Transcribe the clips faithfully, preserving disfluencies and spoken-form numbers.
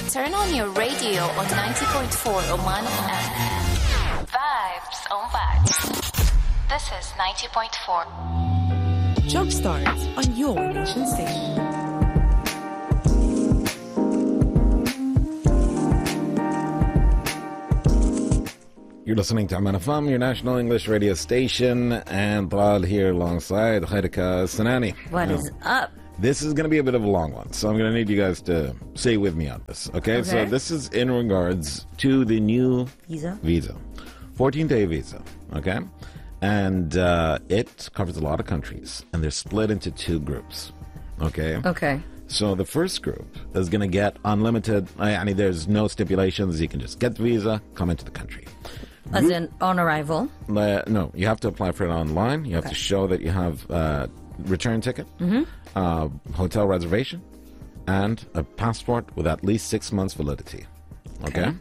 Turn on your radio on ninety point four Oman F M. Vibes on vibes. This is ninety point four. Job starts on your nation station. You're listening to Oman F M, your national English radio station, and Talal here alongside Khairika Sanani. What now, is up? This is going to be a bit of a long one, so I'm going to need you guys to stay with me on this, okay? Okay. So this is in regards to the new Visa? Visa. fourteen-day visa, okay? And uh, it covers a lot of countries, and they're split into two groups, okay? Okay. So the first group is going to get unlimited, I mean, there's no stipulations. You can just get the visa, come into the country. As in on arrival? Uh, no, you have to apply for it online. You have Okay. to show that you have a return ticket, Mm-hmm. uh, hotel reservation, and a passport with at least six months validity. Okay? Okay.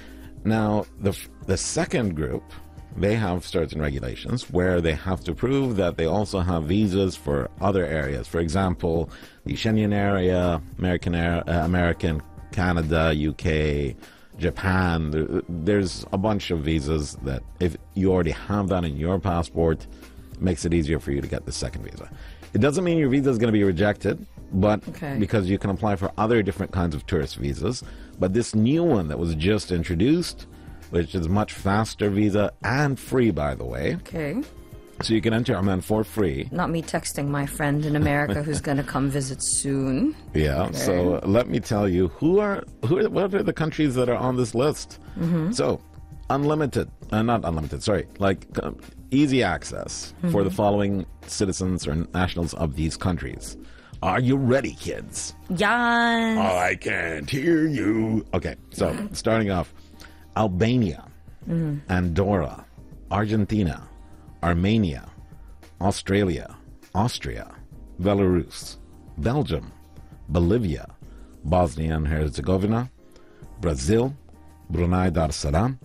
Now, the f- the second group, they have certain regulations where they have to prove that they also have visas for other areas. For example, the Schengen area, American, Air, uh, American, Canada, U K, Japan. There, there's a bunch of visas that if you already have that in your passport, it makes it easier for you to get the second visa. It doesn't mean your visa is going to be rejected, but Okay. because you can apply for other different kinds of tourist visas. But this new one that was just introduced, which is much faster visa and free, by the way, Okay. so you can enter Oman for free. Not me texting my friend in America who's going to come visit soon. Yeah. So let me tell you who are who are what are the countries that are on this list. So unlimited, uh, not unlimited. Sorry, like uh, easy access for the following citizens or nationals of these countries. Are you ready, kids? Yes. I can't hear you. Okay. So starting off, Albania, Andorra, Argentina, Armenia, Australia, Austria, Belarus, Belgium, Bolivia, Bosnia and Herzegovina, Brazil, Brunei Darussalam,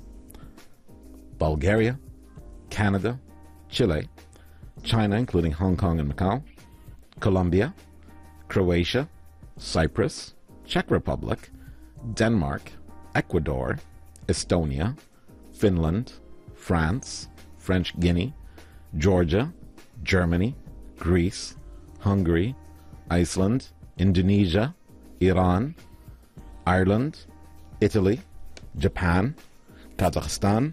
Bulgaria, Canada, Chile, China, including Hong Kong and Macau, Colombia, Croatia, Cyprus, Czech Republic, Denmark, Ecuador, Estonia, Finland, France, French Guinea, Georgia, Germany, Greece, Hungary, Iceland, Indonesia, Iran, Ireland, Italy, Japan, Kazakhstan,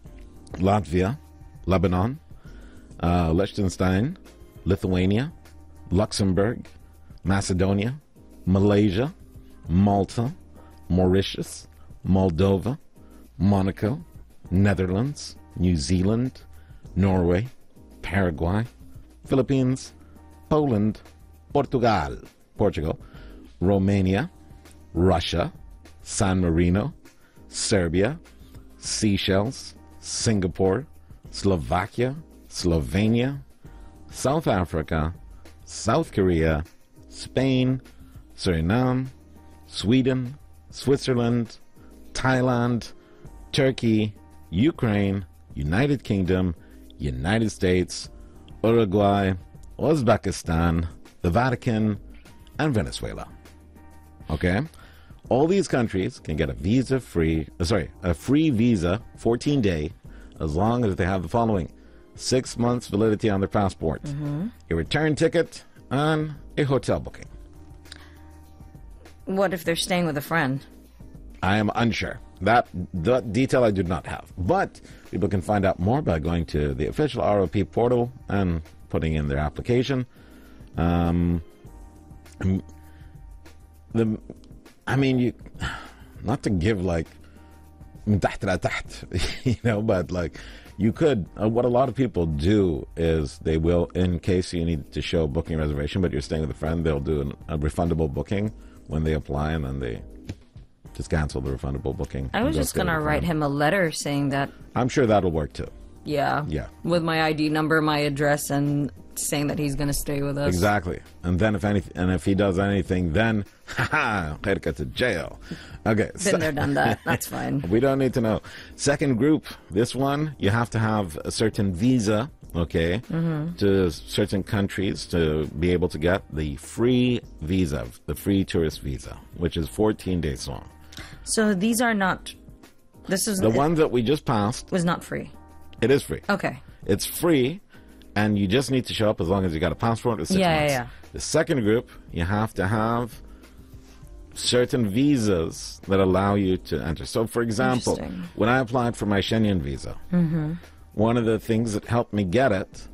Latvia, Lebanon, uh, Liechtenstein, Lithuania, Luxembourg, Macedonia, Malaysia, Malta, Mauritius, Moldova, Monaco, Netherlands, New Zealand, Norway, Paraguay, Philippines, Poland, Portugal, Portugal, Romania, Russia, San Marino, Serbia, Seychelles, Singapore, Slovakia, Slovenia, South Africa, South Korea, Spain, Suriname, Sweden, Switzerland, Thailand, Turkey, Ukraine, United Kingdom, United States, Uruguay, Uzbekistan, the Vatican, and Venezuela. Okay? All these countries can get a visa free, uh, sorry, a free visa, fourteen day, as long as they have the following: six months validity on their passport, a return ticket, and a hotel booking. What if they're staying with a friend? I am unsure. That, that detail I do not have. But people can find out more by going to the official R O P portal and putting in their application. Um, the, I mean, you, not to give like, من تحت لتحت, you know, but like you could, uh, what a lot of people do is they will, in case you need to show booking reservation, but you're staying with a friend, they'll do an, a refundable booking when they apply, and then they just cancel the refundable booking. I was just going to write him a letter saying that, I'm sure that'll work too. yeah, Yeah. with my I D number, my address, and saying that he's going to stay with us. Exactly. And then if anything, and if he does anything, then, haha, Khairika to jail. Okay. Been there, done that. That's fine. We don't need to know. Second group, this one, you have to have a certain visa, okay, Mm-hmm. to certain countries to be able to get the free visa, the free tourist visa, which is fourteen days long. So these are not. This is The one that we just passed, was not free. it is free. Okay. It's free, and you just need to show up as long as you got a passport with six Yeah, yeah, months. yeah. The second group, you have to have certain visas that allow you to enter. So, for example, Interesting. when I applied for my Schengen visa, Mm-hmm. one of the things that helped me get it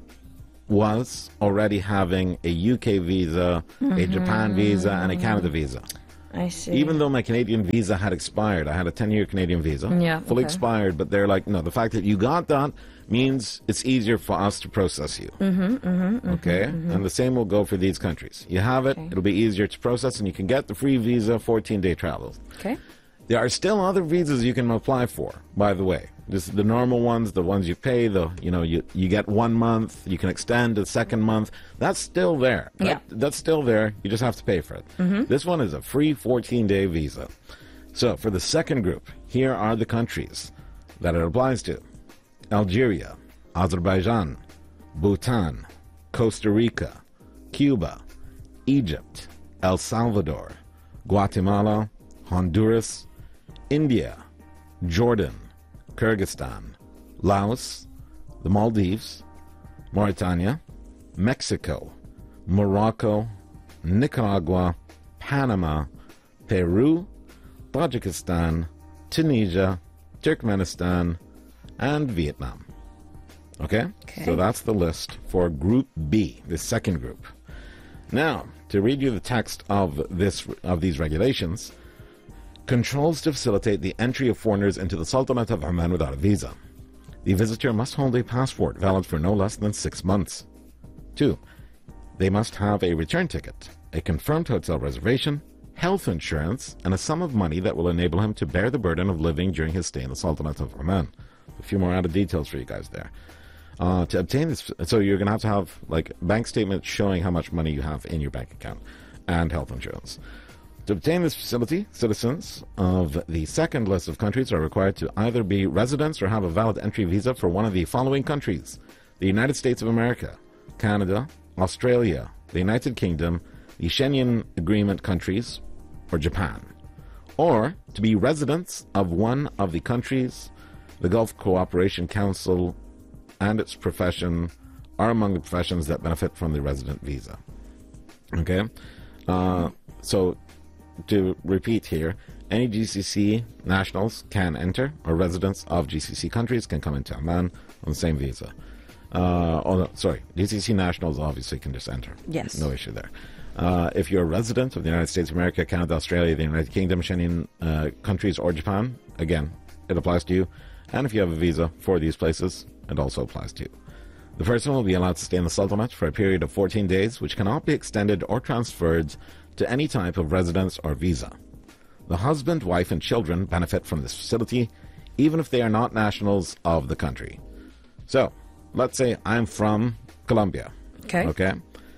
was already having a U K visa, Mm-hmm. a Japan visa, and a Canada visa. I see. Even though my Canadian visa had expired, I had a ten-year Canadian visa, Yeah, fully okay. expired, but they're like, no, the fact that you got that means it's easier for us to process you. Mm-hmm, mm-hmm, okay? Mm-hmm. And the same will go for these countries. You have it, Okay. it'll be easier to process, and you can get the free visa, fourteen-day travel. Okay. There are still other visas you can apply for, by the way. This is the normal ones, the ones you pay, the you know, you, you get one month, you can extend the second month. That's still there. That- Yeah. that's still there. You just have to pay for it. This one is a free fourteen-day visa. So for the second group, here are the countries that it applies to. Algeria, Azerbaijan, Bhutan, Costa Rica, Cuba, Egypt, El Salvador, Guatemala, Honduras, India, Jordan, Kyrgyzstan, Laos, the Maldives, Mauritania, Mexico, Morocco, Nicaragua, Panama, Peru, Tajikistan, Tunisia, Turkmenistan, and Vietnam. Okay? Okay. So that's the list for Group B, the second group. Now, to read you the text of this of these regulations, controls to facilitate the entry of foreigners into the Sultanate of Oman without a visa. The visitor must hold a passport valid for no less than six months. Two, they must have a return ticket, a confirmed hotel reservation, health insurance, and a sum of money that will enable him to bear the burden of living during his stay in the Sultanate of Oman. A few more added details for you guys there. Uh, to obtain this, so you're going to have to have like bank statements showing how much money you have in your bank account and health insurance. To obtain this facility, citizens of the second list of countries are required to either be residents or have a valid entry visa for one of the following countries: the United States of America, Canada, Australia, the United Kingdom, the Schengen Agreement countries, or Japan. Or to be residents of one of the countries the Gulf Cooperation Council and its profession are among the professions that benefit from the resident visa. Okay? Uh, so, to repeat here, any G C C nationals can enter, or residents of G C C countries can come into Oman on the same visa. Uh, oh, no, sorry, G C C nationals obviously can just enter. Yes. No issue there. Uh, if you're a resident of the United States of America, Canada, Australia, the United Kingdom, Schengen uh, countries, or Japan, again, it applies to you. And if you have a visa for these places, it also applies to you. The person will be allowed to stay in the Sultanate for a period of fourteen days, which cannot be extended or transferred to any type of residence or visa. The husband, wife, and children benefit from this facility, even if they are not nationals of the country. So, let's say I'm from Colombia. Okay. Okay.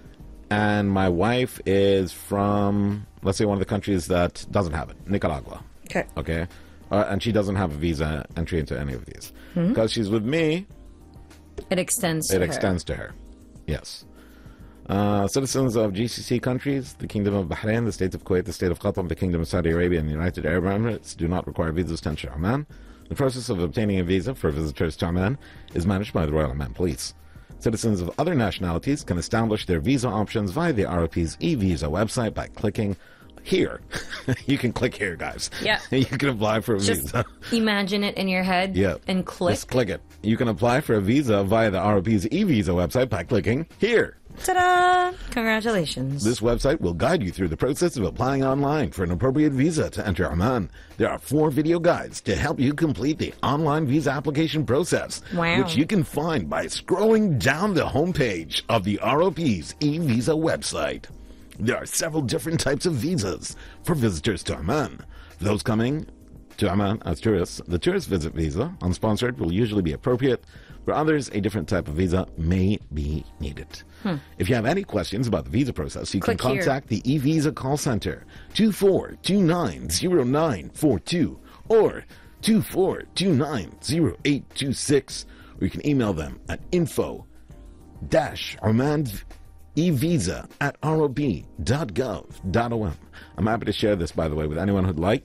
And my wife is from, let's say, one of the countries that doesn't have it, Nicaragua. Okay. Okay. Uh, and she doesn't have a visa entry into any of these. Because she's with me, It extends to it her. extends to her. Yes. Uh, citizens of G C C countries, the Kingdom of Bahrain, the State of Kuwait, the State of Qatar, the Kingdom of Saudi Arabia, and the United Arab Emirates do not require visas to enter Oman. The process of obtaining a visa for visitors to Oman is managed by the Royal Oman Police. Citizens of other nationalities can establish their visa options via the R O P's e-visa website by clicking here. You can click here, guys. Yeah. You can apply for a Just visa. imagine it in your head Yeah. and click. Just click it. You can apply for a visa via the R O P's e-visa website by clicking here. Ta-da! Congratulations. This website will guide you through the process of applying online for an appropriate visa to enter Oman. There are four video guides to help you complete the online visa application process, Wow. which you can find by scrolling down the homepage of the R O P's e-visa website. There are several different types of visas for visitors to Oman. For those coming to Oman as tourists, the tourist visit visa, unsponsored, will usually be appropriate. For others, a different type of visa may be needed. If you have any questions about the visa process, you Click can here. contact the e-visa call center, two four two nine zero nine four two or two four two nine zero eight two six, or you can email them at info dash Oman e-visa at rob dot gov dot om. I'm happy to share this, by the way, with anyone who'd like.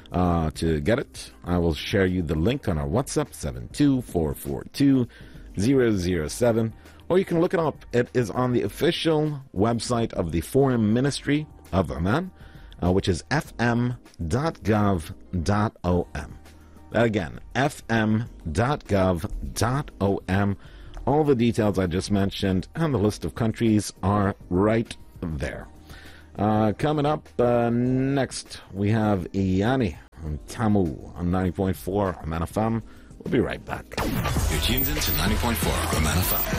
Uh, to get it, I will share you the link on our WhatsApp, seven two four four two zero zero seven, or you can look it up. It is on the official website of the Foreign Ministry of Oman, uh, which is f m dot gov dot o m. That again, f m dot gov dot o m. All the details I just mentioned and the list of countries are right there. Uh, coming up uh, next, we have Iyani and Tamu on ninety point four Oman F M. We'll be right back. You're tuned in to ninety point four Oman F M.